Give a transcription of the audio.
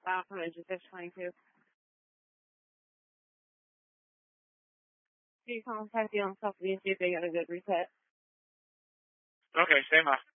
from engine 622. You contact the on top of the see if they got a good reset. Okay, stay by.